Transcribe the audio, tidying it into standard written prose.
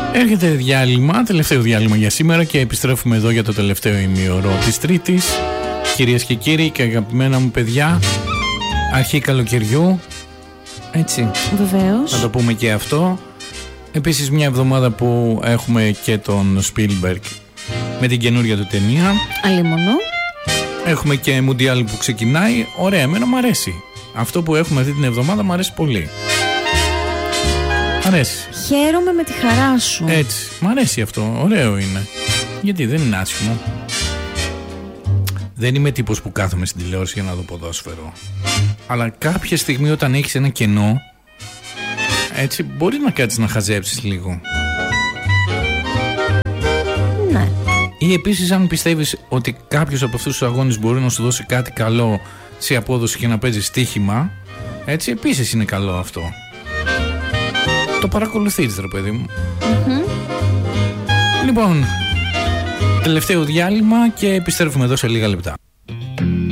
Έρχεται διάλειμμα, τελευταίο διάλειμμα για σήμερα και επιστρέφουμε εδώ για το τελευταίο ημίωρο της Τρίτης. Κυρίες και κύριοι και αγαπημένα μου παιδιά, αρχή καλοκαιριού, έτσι. Βεβαίως. Θα το πούμε και αυτό. Επίσης μια εβδομάδα που έχουμε και τον Spielberg με την καινούρια του ταινία. Αλίμονο. Έχουμε και Μουντιάλ που ξεκινάει. Ωραία, εμένα μου αρέσει. Αυτό που έχουμε αυτή την εβδομάδα μου αρέσει πολύ. Μ' αρέσει. Χαίρομαι με τη χαρά σου. Έτσι, μ' αρέσει αυτό, ωραίο είναι. Γιατί δεν είναι άσχημο. Δεν είμαι τύπος που κάθομαι στην τηλεόραση για να δω ποδόσφαιρο. Αλλά κάποια στιγμή όταν έχεις ένα κενό, έτσι μπορεί να κάτσεις να χαζέψεις λίγο. Ναι. Ή επίσης αν πιστεύεις ότι κάποιος από αυτούς τους αγώνες μπορεί να σου δώσει κάτι καλό σε απόδοση και να παίζει στοίχημα, έτσι επίσης είναι καλό αυτό. Το παρακολουθείς ρε παιδί μου. Λοιπόν, τελευταίο διάλειμμα και επιστρέφουμε εδώ σε λίγα λεπτά.